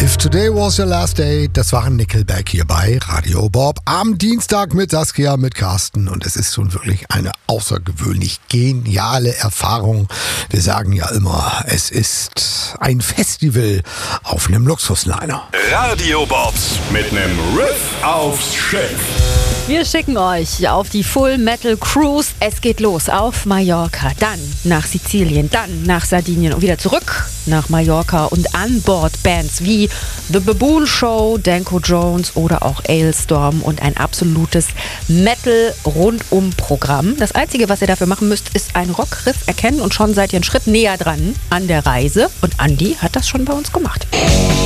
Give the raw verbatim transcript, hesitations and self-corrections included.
If Today Was Your Last Day, das waren Nickelback hier bei Radio Bob am Dienstag mit Saskia, mit Carsten, und es ist schon wirklich eine außergewöhnlich geniale Erfahrung. Wir sagen ja immer, es ist ein Festival auf einem Luxusliner. Radio Bobs mit nem Riff aufs Schiff. Wir schicken euch auf die Full Metal Cruise. Es geht los auf Mallorca, dann nach Sizilien, dann nach Sardinien und wieder zurück nach Mallorca und an Bord Bands wie The Baboon Show, Danko Jones oder auch Ailstorm und ein absolutes Metal-Rundum-Programm. Das Einzige, was ihr dafür machen müsst, ist einen Rockriff erkennen und schon seid ihr einen Schritt näher dran an der Reise. Und Andi hat das schon bei uns gemacht.